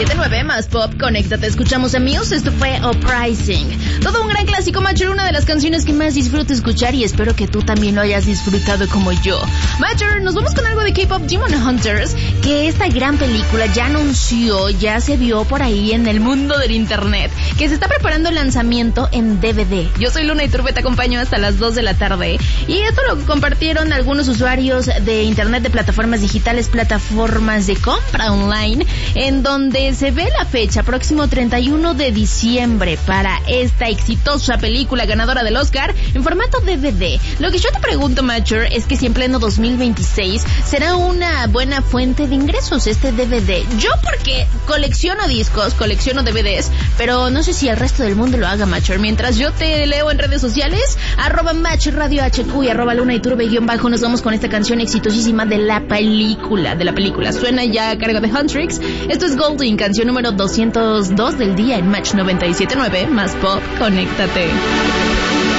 97.9 más pop, conéctate, escuchamos a Muse, esto fue Uprising. Todo un gran clásico, Macher, una de las canciones que más disfruto escuchar y espero que tú también lo hayas disfrutado como yo. Macher, nos vamos con algo de K-Pop Demon Hunters, que esta gran película ya anunció, ya se vio por ahí en el mundo del internet, que se está preparando el lanzamiento en DVD. Yo soy Luna Iturbe, te acompaño hasta las 2 de la tarde y esto lo compartieron algunos usuarios de internet, de plataformas digitales, plataformas de compra online, en donde se ve la fecha, próximo 31 de diciembre, para esta exitosa película ganadora del Oscar en formato DVD. Lo que yo te pregunto, Macher, es que si en pleno 2026 será una buena fuente de ingresos este DVD. Yo porque colecciono discos, colecciono DVDs, pero no sé si el resto del mundo lo haga, Macher. Mientras yo te leo en redes sociales, @MatchRadioHQ y @LunaIturbe_bajo, nos vamos con esta canción exitosísima de la película. Suena ya a cargo de Huntrix. Esto es Golden, canción número 202 del día en Match 97.9 más pop, conéctate.